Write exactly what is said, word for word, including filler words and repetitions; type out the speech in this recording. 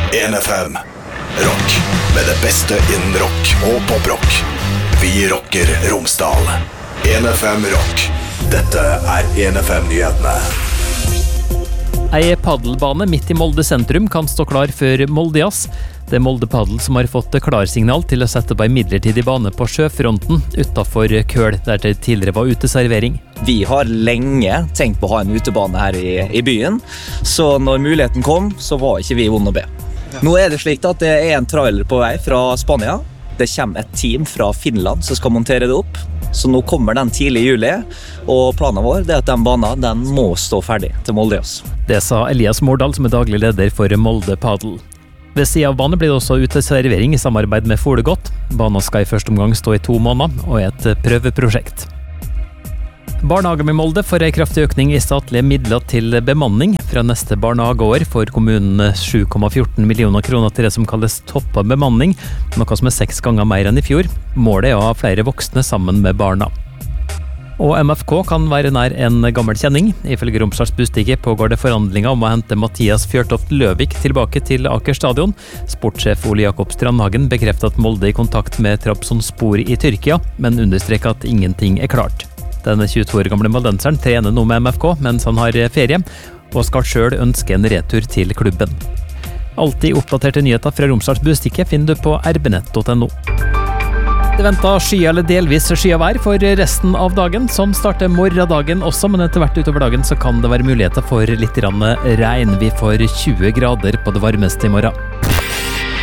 en F M. Rock med det beste innen rock og poprock. Vi rocker Romsdal. en F M Rock. Dette er en F M-nyhetene. Ei paddelbane midt i Molde sentrum kan stå klar før Moldejazz. Det er Molde Paddel som har fått klarsignal til å sette på en midlertidig bane på sjøfronten utenfor Køl, der det tidligere var uteservering. Vi har lenge tenkt på å ha en utebane her i, i byen, så når muligheten kom, så var ikke vi vond å be. Nå er det slik at det er en trailer på vei fra Spania. Det kommer et team fra Finland som skal montere det opp. Så nå kommer den tidlig i juli, og planen vår er at den banen den må stå ferdig til Moldejazz. Det sa Elias Mordal, som er daglig leder for Molde Paddel. Ved siden av banen blir det også uteservering i samarbeid med Folegodt. Banen skal i første omgang stå i to måneder, og er et prøveprosjekt. Barnehagen i Molde får en kraftig økning i statlige midler til bemanning. Fra neste barnehageår får kommunen sju komma fjorten millioner kroner til det som kalles toppa bemanning, noe som er seks ganger mer enn i fjor. Målet er å ha flere voksne sammen med barna. Og M F K kan være nær en gammel kjenning. Ifølge Romsdals Budstikke pågår det forhandlinger om å hente Mathias Fjørtoft Løvik tilbake til Aker stadion. Sportssjef Ole Jakob Strandhagen bekrefter at Molde er i kontakt med Trabzonspor i Tyrkia, men understreker at ingenting er klart. Den tjueto år gamle moldenseren trener nå med M F K mens han har ferie, og skal selv ønske en retur til klubben. Alltid oppdaterte nyheter fra Romsdals Budstikke finner du på r b nett punktum no. Det venter skya eller delvis skya vær for resten av dagen. Sånn starter morgendagen også, men etter hvert utover dagen så kan det være muligheter for litt regn. Vi får tjue grader på det varmeste i morgen.